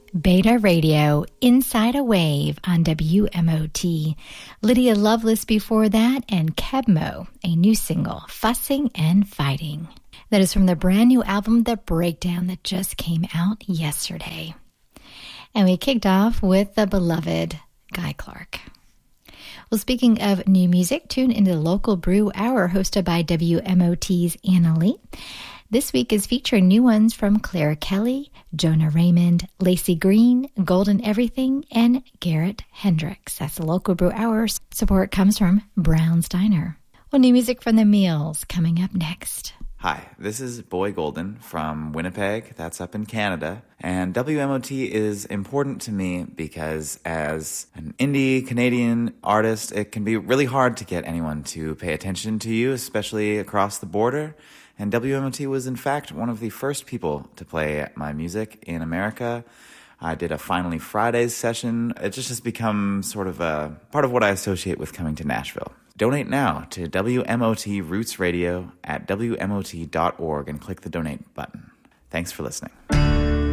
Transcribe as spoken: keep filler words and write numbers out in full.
Beta Radio, Inside a Wave on W M O T. Lydia Loveless before that, and Kebmo, a new single, Fussing and Fighting. That is from the brand new album, The Breakdown, that just came out yesterday. And we kicked off with the beloved Guy Clark. Well, speaking of new music, tune into the Local Brew Hour hosted by W M O T's Anna Lee. This week is featuring new ones from Claire Kelly, Jonah Raymond, Lacey Green, Golden Everything, and Garrett Hendricks. That's the Local Brew Hour. Support comes from Brown's Diner. Well, new music from The Meals coming up next. Hi, this is Boy Golden from Winnipeg, that's up in Canada, and W M O T is important to me because as an indie Canadian artist, it can be really hard to get anyone to pay attention to you, especially across the border, and W M O T was in fact one of the first people to play my music in America. I did a Finally Fridays session. It just has become sort of a part of what I associate with coming to Nashville. Donate now to W M O T Roots Radio at W M O T dot org and click the donate button. Thanks for listening.